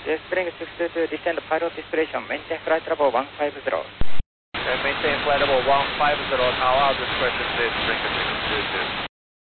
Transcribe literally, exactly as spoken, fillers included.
Yes, Spring six two two, descend pilot discretion, maintain flight level one five zero. Okay, maintain flight level one five zero, now out discretion to Spring six two two.